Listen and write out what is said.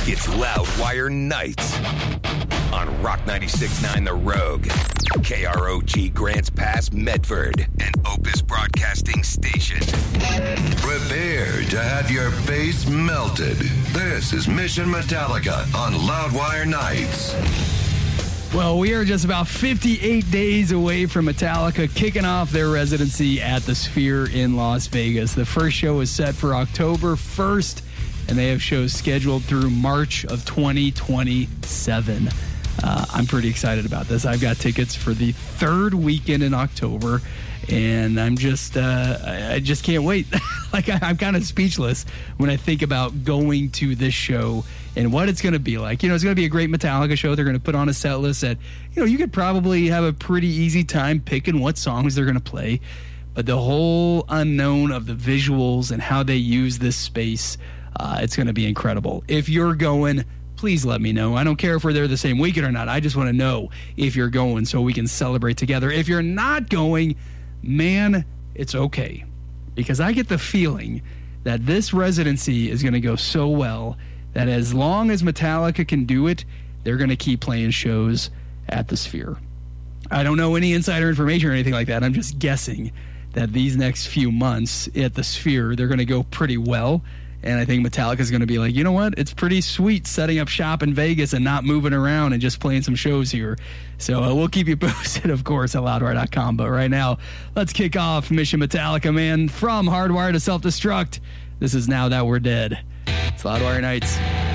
It's Loudwire Nights on Rock 96.9 The Rogue, KROG Grants Pass, Medford, and Opus Broadcasting Station. Prepare to have your face melted. This is Mission Metallica on Loudwire Nights. Well, we are just about 58 days away from Metallica kicking off their residency at the Sphere in Las Vegas. The first show is set for October 1st, and they have shows scheduled through March of 2027. I'm pretty excited about this. I've got tickets for the third weekend in October, and I just can't wait. I'm kind of speechless when I think about going to this show and what it's going to be like. It's going to be a great Metallica show. They're going to put on a set list that, you could probably have a pretty easy time picking what songs they're going to play. But the whole unknown of the visuals and how they use this space, it's going to be incredible. If you're going, please let me know. I don't care if we're there the same weekend or not. I just want to know if you're going so we can celebrate together. If you're not going, man, it's okay. Because I get the feeling that this residency is going to go so well that as long as Metallica can do it, they're going to keep playing shows at the Sphere. I don't know any insider information or anything like that. I'm just guessing that these next few months at the Sphere, they're going to go pretty well. And I think Metallica is going to be like, you know what? It's pretty sweet setting up shop in Vegas and not moving around and just playing some shows here. So we'll keep you posted, of course, at loudwire.com. But right now, let's kick off Mission Metallica, man. From Hardwire to Self-Destruct, this is Now That We're Dead. It's Loudwire Nights.